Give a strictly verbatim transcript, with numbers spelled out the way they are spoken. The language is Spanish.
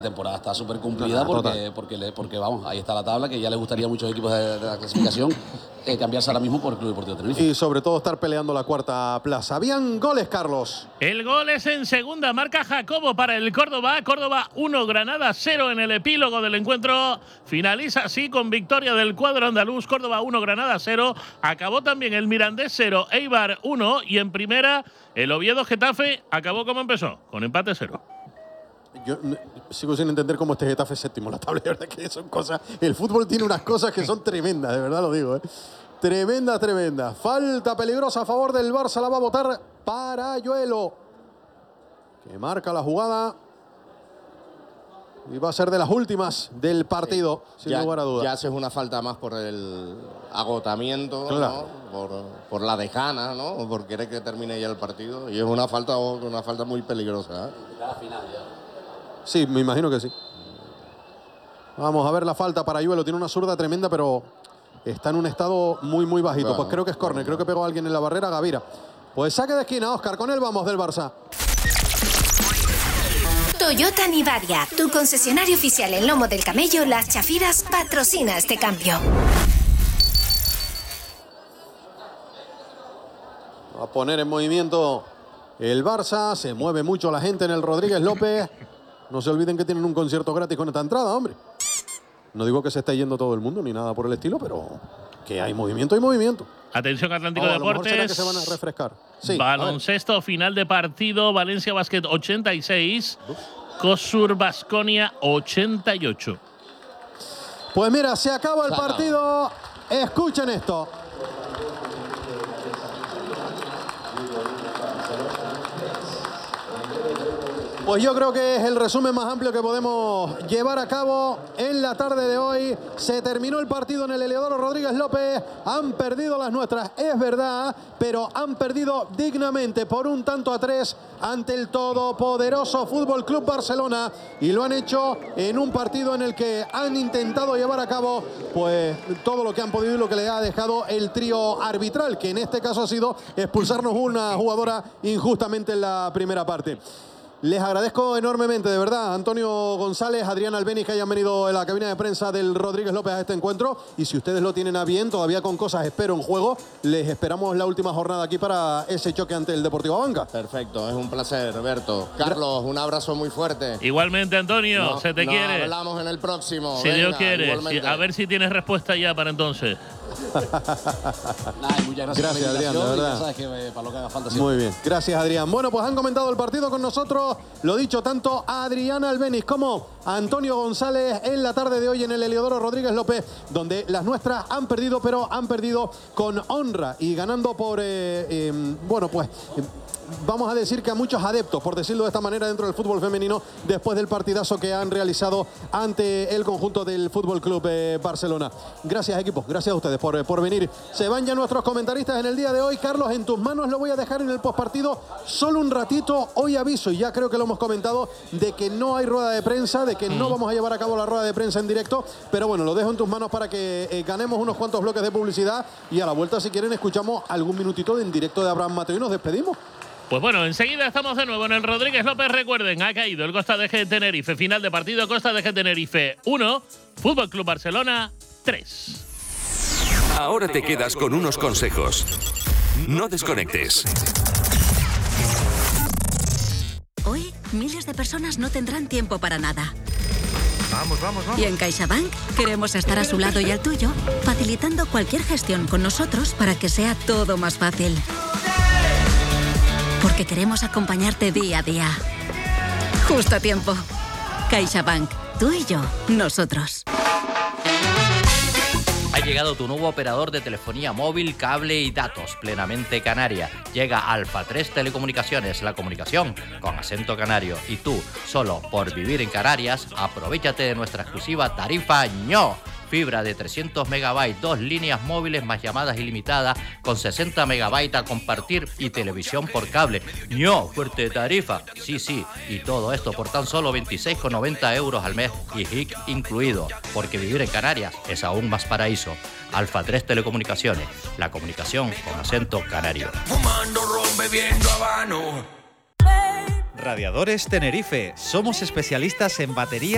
temporada está súper cumplida porque, porque, le, porque, vamos, ahí está la tabla, que ya le gustaría a muchos equipos de, de la clasificación eh, cambiarse ahora mismo por el Club Deportivo Tenerife. Y sobre todo estar peleando la cuarta plaza. Habían goles, Carlos. El gol es en segunda, marca Jacobo para el Córdoba. Córdoba uno, Granada cero en el epílogo del encuentro. Finaliza así con victoria del cuadro andaluz. Córdoba uno, Granada cero. Acabó también el Mirandés cero, Eibar uno. Y en primera, el Oviedo Getafe acabó como empezó, con empate cero. Yo sigo sin entender cómo este Getafe es séptimo en la tabla. De verdad que son cosas. El fútbol tiene unas cosas que son tremendas, de verdad lo digo. ¿eh? Tremenda, tremenda. Falta peligrosa a favor del Barça. La va a votar Parayuelo, que marca la jugada. Y va a ser de las últimas del partido, sí, sin ya, lugar a dudas. Ya haces una falta más por el agotamiento, claro. ¿no? por, por la dejana, ¿no? Por querer que termine ya el partido. Y es una falta, una falta muy peligrosa. ¿eh? Sí, me imagino que sí. Vamos a ver la falta para Parayuelo. Tiene una zurda tremenda, pero está en un estado muy, muy bajito. Bueno, pues creo que es córner. Creo que pegó a alguien en la barrera. Gavira. Pues saque de esquina, Óscar. Con él vamos del Barça. Toyota Nivaria, tu concesionario oficial en lomo del camello, Las Chafiras, patrocina este cambio. Va a poner en movimiento el Barça. Se mueve mucho la gente en el Rodríguez López. No se olviden que tienen un concierto gratis con esta entrada, hombre. No digo que se esté yendo todo el mundo ni nada por el estilo, pero que hay movimiento, hay movimiento. Atención, Atlántico oh, Deportes. ¿Será que se van a refrescar? Sí, baloncesto, final de partido. Valencia Basket ochenta y seis. Cosur Baskonia ochenta y ocho. Pues mira, se acaba el partido. Escuchen esto. Pues yo creo que es el resumen más amplio que podemos llevar a cabo en la tarde de hoy. Se terminó el partido en el Heliodoro Rodríguez López. Han perdido las nuestras, es verdad, pero han perdido dignamente por un tanto a tres ante el todopoderoso Fútbol Club Barcelona. Y lo han hecho en un partido en el que han intentado llevar a cabo pues todo lo que han podido y lo que le ha dejado el trío arbitral, que en este caso ha sido expulsarnos una jugadora injustamente en la primera parte. Les agradezco enormemente, de verdad, Antonio González, Adrián Albéniz, que hayan venido en la cabina de prensa del Rodríguez López a este encuentro. Y si ustedes lo tienen a bien, todavía con cosas espero en juego, les esperamos la última jornada aquí para ese choque ante el Deportivo Abanca. Perfecto, es un placer, Berto. Carlos, un abrazo muy fuerte. Igualmente, Antonio, no, se te no quiere. Hablamos en el próximo. Si Venga, Dios quiere. Si, a ver si tienes respuesta ya para entonces. Nah, muchas gracias, gracias Adrián, de verdad. Sabes que me, para lo que haga falta muy bien, gracias Adrián. Bueno, pues han comentado el partido con nosotros, lo dicho, tanto a Adrián Albéniz como a Antonio González en la tarde de hoy en el Heliodoro Rodríguez López, donde las nuestras han perdido, pero han perdido con honra y ganando por, eh, eh, bueno, pues... Eh, vamos a decir que a muchos adeptos, por decirlo de esta manera, dentro del fútbol femenino, después del partidazo que han realizado ante el conjunto del Fútbol Club eh, Barcelona. Gracias, equipo, gracias a ustedes por, por venir. Se van ya nuestros comentaristas en el día de hoy. Carlos, en tus manos lo voy a dejar en el postpartido solo un ratito. Hoy aviso, y ya creo que lo hemos comentado, de que no hay rueda de prensa, de que mm. no vamos a llevar a cabo la rueda de prensa en directo, pero bueno, lo dejo en tus manos para que eh, ganemos unos cuantos bloques de publicidad y a la vuelta, si quieren, escuchamos algún minutito de en directo de Abraham Mateo y nos despedimos. Pues bueno, enseguida estamos de nuevo en el Rodríguez López. Recuerden, ha caído el Costa de G Tenerife. Final de partido, Costa de G Tenerife uno, Fútbol Club Barcelona tres. Ahora te quedas con unos consejos. No desconectes. Hoy, miles de personas no tendrán tiempo para nada. Vamos, vamos, vamos. Y en CaixaBank queremos estar a su lado y al tuyo, facilitando cualquier gestión con nosotros para que sea todo más fácil. Porque queremos acompañarte día a día. Justo a tiempo. CaixaBank. Tú y yo. Nosotros. Ha llegado tu nuevo operador de telefonía móvil, cable y datos, plenamente canaria. Llega Alfa tres Telecomunicaciones, la comunicación con acento canario. Y tú, solo por vivir en Canarias, aprovéchate de nuestra exclusiva tarifa ño. Fibra de trescientos megabytes, dos líneas móviles más llamadas ilimitadas con sesenta megabytes a compartir y televisión por cable. ¡No! ¡Fuerte tarifa! Sí, sí. Y todo esto por tan solo veintiséis con noventa euros al mes y H I C incluido. Porque vivir en Canarias es aún más paraíso. Alfa tres Telecomunicaciones. La comunicación con acento canario. Fumando ron, bebiendo habano. Radiadores Tenerife. Somos especialistas en baterías